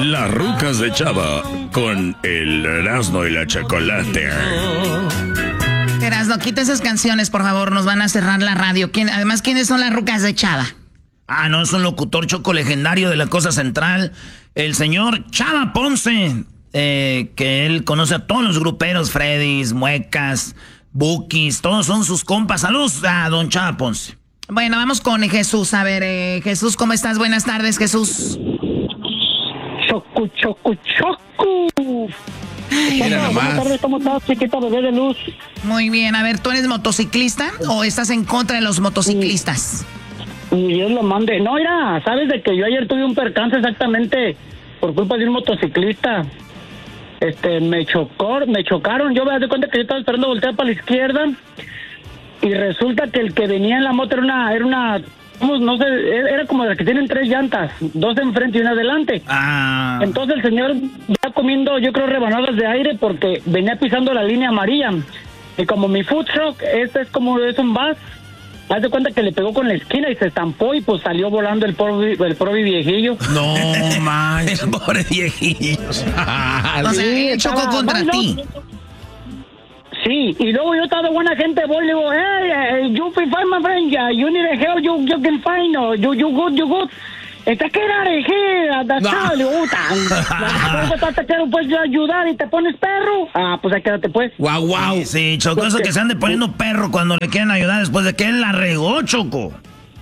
Las rucas de Chava con el Erasmo y la Chocolate. Erasmo, quita esas canciones, por favor, nos van a cerrar la radio. Además, ¿quiénes son las rucas de Chava? Ah, no, es un locutor choco legendario de la Cosa Central, el señor Chava Ponce, que él conoce a todos los gruperos, Freddys, Muecas, Bukis, todos son sus compas. Saludos a don Chava Ponce. Bueno, vamos con Jesús. A ver, Jesús, ¿cómo estás? Buenas tardes, Jesús. Choco. Buenas tardes, ¿cómo estás, chiquita bebé de luz? Muy bien, a ver, ¿tú eres motociclista o estás en contra de los motociclistas? Y Dios lo mande. No, mira, sabes de que yo ayer tuve un percance exactamente por culpa de un motociclista. Me chocaron. Yo me di cuenta que yo estaba esperando voltear para la izquierda y resulta que el que venía en la moto era una no sé, era como de las que tienen 3 llantas, 2 enfrente y una adelante. Entonces el señor ya comiendo, yo creo, rebanadas de aire porque venía pisando la línea amarilla. Y como mi food truck, es un bus, haz de cuenta que le pegó con la esquina y se estampó y pues salió volando el pobre viejillo. No manches, el pobre viejillo. O sea, él chocó contra ti. Sí, y luego yo estaba de buena gente, voy y le digo, hey, you feel fine, my friend, you need help, you can find, or you good. Está que era de here, that's all, le digo, te quiero pues ayudar y te pones perro. Pues ahí quédate pues. Wow. Sí, Choco, eso que se ande poniendo perro cuando le quieren ayudar después de que él la regó, Choco.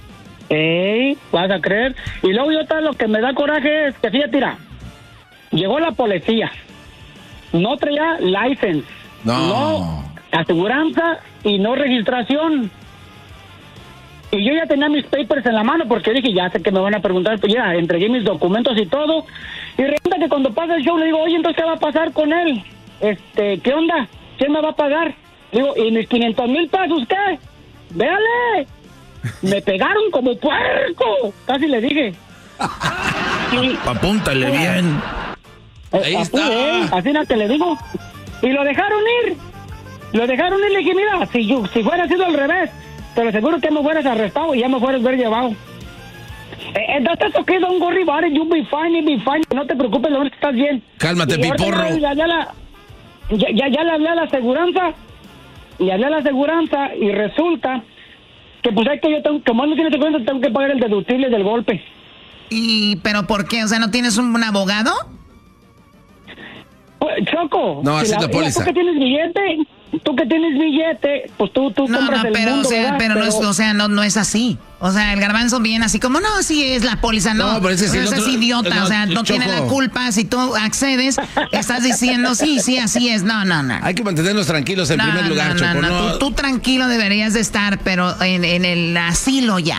Vas a creer. Y luego yo lo que me da coraje es que fíjate, mira, llegó la policía, no traía license. No aseguranza y no registración. Y yo ya tenía mis papers en la mano porque dije, ya sé que me van a preguntar, pues ya entregué mis documentos y todo. Y resulta que cuando pasa el show le digo, oye, entonces ¿qué va a pasar con él? ¿Qué onda? ¿Quién me va a pagar? Digo, ¿y mis 500,000 pesos qué? ¡Véale! Me pegaron como puerco. Casi le dije. Apúntale bien. Ahí está. Así nada que le digo. Y lo dejaron ir. Le dije, mira, si fuera sido al revés, te lo aseguro que me hubieras arrestado y ya me hubieras ver llevado. Entonces, ok, don't worry about it, you'll be fine. No te preocupes, lo que estás bien. Cálmate, piporro. Ya le hablé a la aseguranza. Y resulta que pues es que yo tengo, como no tiene seguridad, tengo que pagar el deductible del golpe. ¿Pero por qué? O sea, ¿no tienes un abogado? Choco, no, así la póliza. Tú que tienes billete, pues tú compras el mundo, pero no es así. O sea, el garbanzo viene así como, no, sí es la póliza, no. Pero ese es idiota, no, o sea, no tiene la culpa. Si tú accedes, estás diciendo, sí, así es. No. Hay que mantenernos tranquilos en primer lugar, Choco. No. Tú tranquilo deberías de estar, pero en el asilo ya.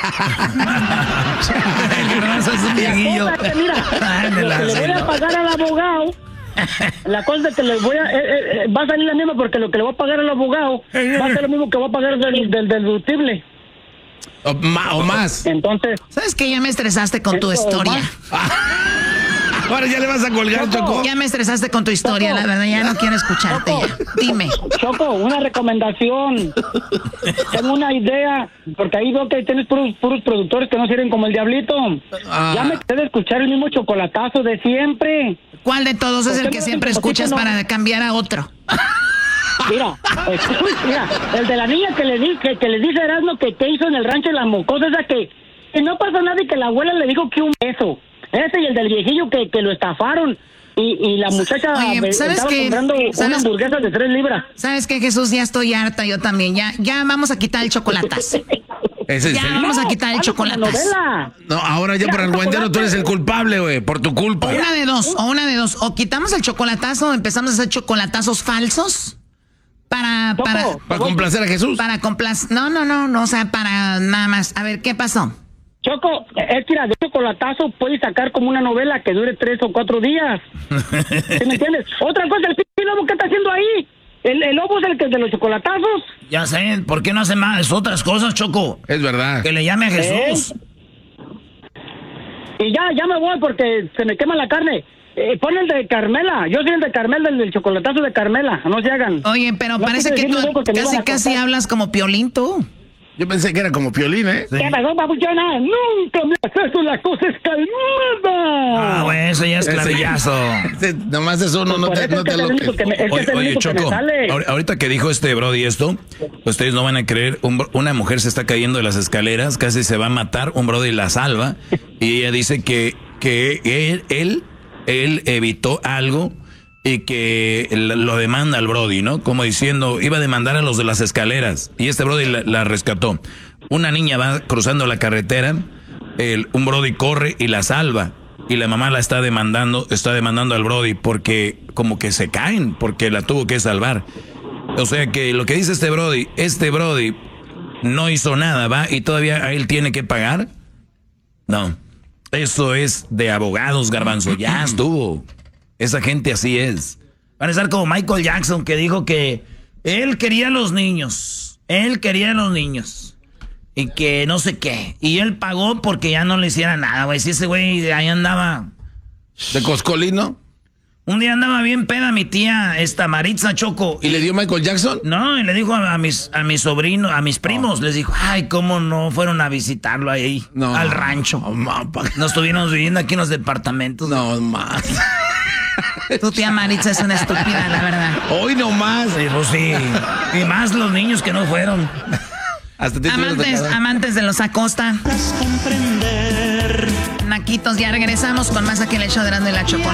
El garbanzo es un viejillo. Mira, le voy a pagar al abogado. La cosa es que le voy va a salir la misma porque lo que le voy a pagar al abogado va a ser lo mismo que voy a pagar del deductible. O más. Entonces, ¿sabes qué? Ya me estresaste con tu historia. Ahora ya le vas a colgar, Choco. Ya me estresaste con tu historia, Choco. La verdad, ya no quiero escucharte. Ya. Dime. Choco, una recomendación. Tengo una idea, porque ahí veo que tienes puros productores que no sirven como el diablito. Ya me quedé de escuchar el mismo chocolatazo de siempre. ¿Cuál de todos es el que siempre escuchas para cambiar a otro? Mira, el de la niña que le dice a Erasmo que hizo en el rancho la mocosa, esa que no pasó nada y que la abuela le dijo que un beso. Ese y el del viejillo que lo estafaron y la muchacha estaba comprando una hamburguesa de 3 libras. ¿Sabes qué, Jesús? Ya estoy harta, yo también. Ya vamos a quitar el chocolatazo. Vamos a quitar el chocolatazo. No, ahora ya por el guandero tú eres el culpable, güey, por tu culpa. O una de dos. O quitamos el chocolatazo o empezamos a hacer chocolatazos falsos. Para complacer a Jesús. No, o sea, para nada más. A ver, ¿qué pasó? Choco, es que de chocolatazo puedes sacar como una novela que dure 3 o 4 días. ¿Sí me entiendes? Otra cosa, el lobo, ¿qué está haciendo ahí? El lobo es el que es de los chocolatazos. Ya sé, ¿por qué no hace más otras cosas, Choco? Es verdad. Que le llame a Jesús. Y ya me voy porque se me quema la carne. Pon el de Carmela. Yo soy el de Carmela, el del chocolatazo de Carmela. No se hagan. Oye, pero no parece que tú casi hablas como Piolín, tú. Yo pensé que era como Piolín, ¿eh? Sí. ¿Qué pasó, papuchona? Nunca me haces eso, la cosa es calmada. Eso ya es clavillazo. Nomás es uno, no te aloques. Oye, Choco, ahorita que dijo este Brody esto, ustedes no van a creer, una mujer se está cayendo de las escaleras, casi se va a matar, un Brody la salva, y ella dice que él evitó algo y que lo demanda al Brody, ¿no? Como diciendo, iba a demandar a los de las escaleras, y este Brody la rescató. Una niña va cruzando la carretera, un Brody corre y la salva, y la mamá la está demandando al Brody porque como que se caen, porque la tuvo que salvar. O sea que lo que dice este Brody no hizo nada, ¿va? Y todavía a él tiene que pagar. No, eso es de abogados, Garbanzo, ya estuvo. Esa gente así es. Van a estar como Michael Jackson, que dijo que él quería a los niños. Y que no sé qué. Y él pagó porque ya no le hiciera nada, güey. Si ese güey ahí andaba... ¿De coscolino? Un día andaba bien peda mi tía, Maritza, Choco. ¿Y le dio Michael Jackson? No, y le dijo a mis sobrinos, a mis primos, les dijo, ay, cómo no fueron a visitarlo ahí, al rancho. No estuvimos viviendo aquí en los departamentos. No, más. Tu tía Maritza es una estúpida, la verdad. Hoy no más. Sí, pues sí. Y más los niños que no fueron. Amantes de los Acosta. Naquitos, ya regresamos con más aquí en el show de Erasmo y la Chocolata.